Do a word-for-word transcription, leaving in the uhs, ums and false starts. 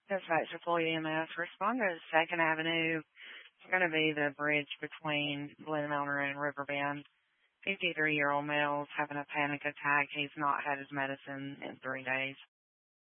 Dispatch to Floyd E M S. Respond to Second Avenue. It's going to be the bridge between Glen Milner and Riverbend. fifty-three-year-old male is having a panic attack. He's not had his medicine in three days.